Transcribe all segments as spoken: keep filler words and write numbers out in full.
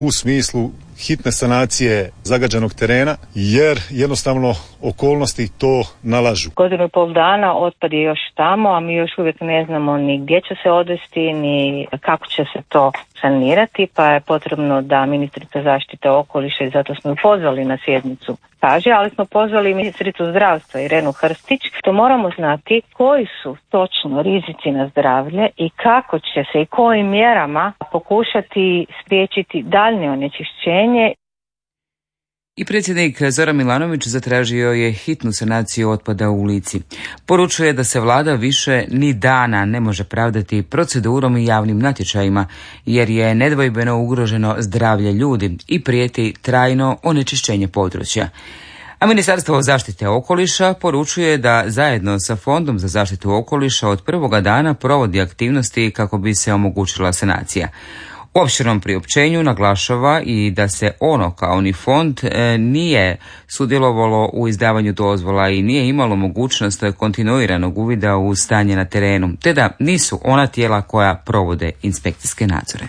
u smislu hitne sanacije zagađenog terena, jer jednostavno okolnosti to nalažu. Godinu i pol dana otpad je još tamo, a mi još uvijek ne znamo ni gdje će se odvesti, ni kako će se to sanirati, pa je potrebno da ministrica zaštite okoliša, i zato smo ju pozvali na sjednicu, kaže, ali smo pozvali ministricu zdravstva Irenu Hrstić, to moramo znati koji su točno rizici na zdravlje i kako će se i kojim mjerama pokušati spriječiti daljnje onečišćenje. I predsjednik Zoran Milanović zatražio je hitnu sanaciju otpada u Lici. Poručuje da se vlada više ni dana ne može pravdati procedurom i javnim natječajima, jer je nedvojbeno ugroženo zdravlje ljudi i prijeti trajno onečišćenje područja. A Ministarstvo zaštite okoliša poručuje da zajedno sa Fondom za zaštitu okoliša od prvoga dana provodi aktivnosti kako bi se omogućila sanacija. U opširnom priopćenju naglašava i da se ono kao ni fond nije sudjelovalo u izdavanju dozvola i nije imalo mogućnost kontinuiranog uvida u stanje na terenu, te da nisu ona tijela koja provode inspekcijske nadzore.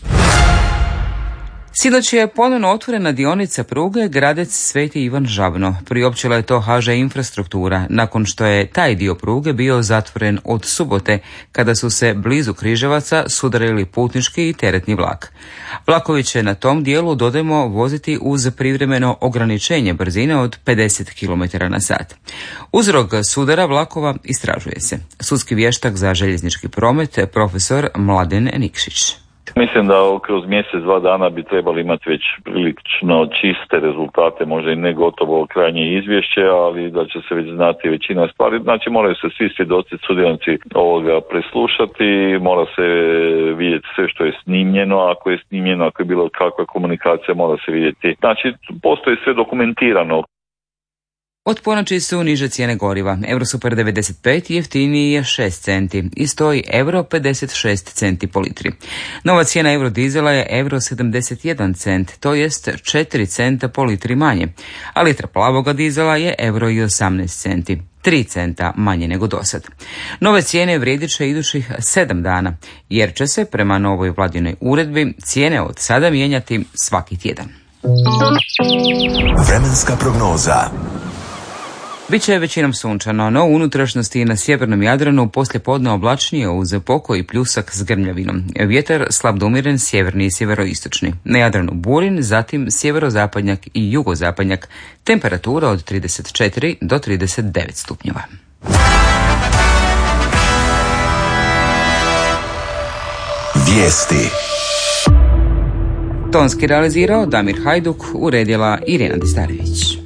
Sinoć je ponovno otvorena dionica pruge Gradec-Sveti Ivan Žabno. Priopćila je to H Ž Infrastruktura, nakon što je taj dio pruge bio zatvoren od subote, kada su se blizu Križevaca sudarili putnički i teretni vlak. Vlakovi će na tom dijelu, dodajmo, voziti uz privremeno ograničenje brzine od pedeset kilometara na sat. Uzrok sudara vlakova istražuje se. Sudski vještak za željeznički promet, profesor Mladen Nikšić. Mislim da kroz mjesec, dva dana bi trebali imati već prilično čiste rezultate, možda i ne gotovo krajnje izvješće, ali da će se već znati većina stvari. Znači moraju se svi svjedoci, sudionici ovoga preslušati, mora se vidjeti sve što je snimljeno, ako je snimljeno, ako je bilo kakva komunikacija, mora se vidjeti. Znači postoji sve dokumentirano. Od ponoći su niže cijene goriva. Eurosuper devedeset pet jeftiniji je šest centi i stoji euro pedeset šest centi po litri. Nova cijena eurodizela je euro sedamdeset jedan cent, to jest četiri centa po litri manje, a litra plavoga dizela je euro i osamnaest centi. tri centa manje nego dosad. Nove cijene vrijedit će idućih sedam dana, jer će se prema novoj vladinoj uredbi cijene od sada mijenjati svaki tjedan. Vremenska prognoza. Biće većinom sunčano, no u unutrašnjosti i na sjevernom Jadranu poslijepodne oblačnije uz pokoj i pljusak s grmljavinom. Vjetar slab do umjeren, sjeverni i sjeveroistočni. Na Jadranu burin, zatim sjeverozapadnjak i jugozapadnjak. Temperatura od trideset četiri do trideset devet stupnjeva. Vijesti. Tonski realizirao Damir Hajduk, uredila Irina Distarević.